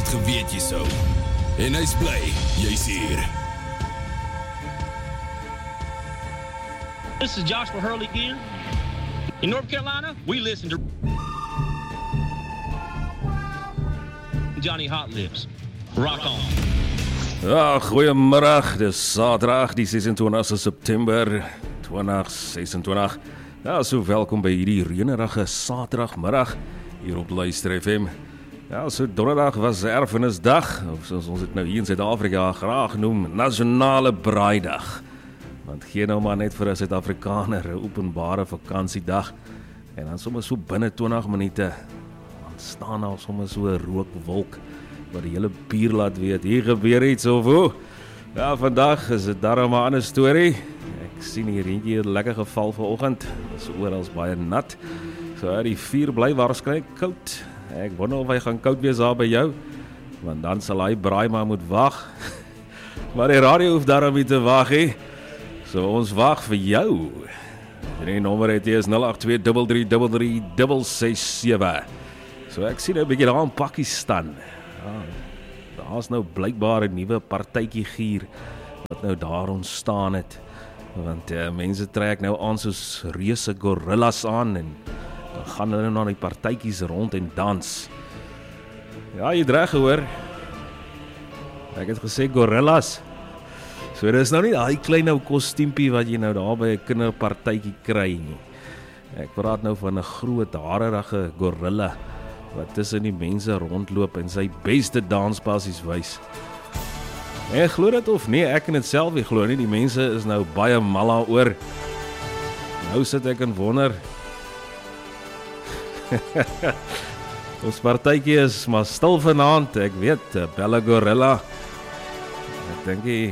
het geweet jy sou. En hy's bly, jy's hier. This is Joshua Hurley here. In North Carolina, we listen to Johnny Hot Lips. Rock on. Ja, goeiemiddag, dis Saterdag, die 26 September 2026. Ja, so welkom by hierdie reënerige Saterdagmiddag hier op Luister FM. Ja, so donderdag was Erfenisdag, of soos ons dit nou hier in Suid-Afrika graag noem, Nasionale Braaidag. Want gee nou maar net vir 'n Suid-Afrikaner 'n openbare vakansiedag en dan sommer so binne 20 minute dan staan daar sommer so 'n rookwolk wat die hele buurt laat weet, hier gebeur iets of hoe. Ja, vandag is dit darem 'n ander storie. Ek sien hier eentjie lekker geval vanoggend. Dit is oral baie nat. So die vuur bly waarskynlik koud. Ek wonder of hy gaan koud wees daar by jou, want dan sal hy braai maar moet wag. Maar die radio hoef daarom nie te wag nie. So ons wag vir jou. Die nommer het is 082333367. So ek sien nou 'n bietjie daar in Pakistan. Daar's nou blykbaar 'n nuwe partytjie gier wat nou daar ontstaan het. Want mense trek nou aan soos reuse gorillas aan en dan gaan hulle na die partytjies rond en dans. Ja, jy het reg gehoor. Ek het gesê gorillas. So dis nou nie daai klein ou kostuumpie wat jy nou daar by 'n kinderpartytjie kry nie. Ek praat nou van 'n groot harerige gorilla wat tussen die mense rondloop en sy beste danspassies wys. En glo dit of nee, ek kan dit self nie glo nie, die mense is nou baie mal daaroor. Nou sit ek en wonder. Ons partytjie is maar stil vanaand, ek weet, Bella Gorilla. Ek dink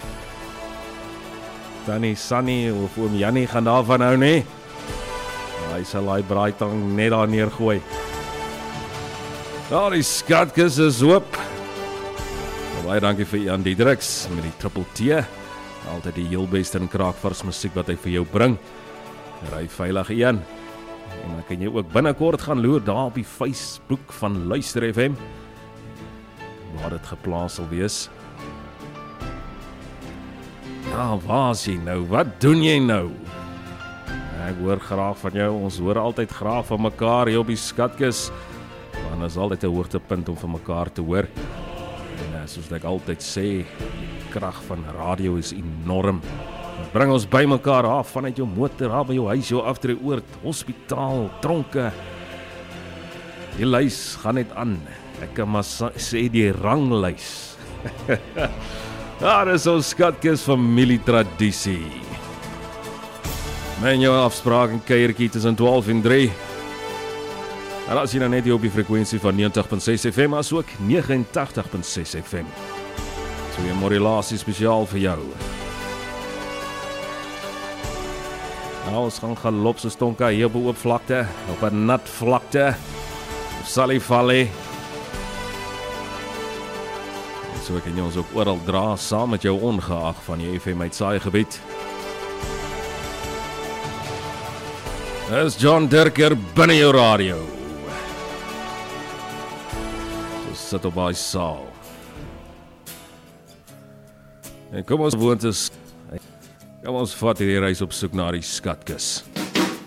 Tannie Sunny of oom Jannie gaan daarvan hou nie. Hy sal hy braaitang net daar neergooi. Nou, die skatkis is oop. Baie dankie vir Jan Diedriks met die Triple T. Altyd die heel beste en kraakvars musiek wat hy vir jou bring. Ry veilig Jan. En dan kan jy ook binnekort gaan loer daar op die Facebook van Luister FM, waar dit geplaas sal wees. Ja, waar is jy nou? Wat doen jy nou? Ek hoor graag van jou, ons hoor altyd graag van mekaar hier op die skatkis. Want is altyd 'n hoogtepunt om van mekaar te hoor. En soos ek altyd sê, die krag van radio is enorm. Dit bring ons by mekaar af, vanuit jou motor, af by jou huis, jou aftreeoord, hospitaal, tronke. Die lys gaan net aan. Ek kan maar sê die ranglys. Daar is ons skatkis familietradisie. Men jou afspraak en kuiertjie tussen 12 en 3. En as jy nou net hier op die frekwensie van 90.6 FM, as ook 89.6 FM. So 'n modulasie spesiaal vir jou. Nou, ons gaan galop so stonka hier op 'n oop vlakte, op 'n nat vlakte, op Sally Valley. So kan jy ons ook oral dra, saam met jou ongeag van die FM uit saai gebied. Dis John Dirker binne jou radio. Sit op die saal. En kom ons vat hierdie reis op soek na die skatkis.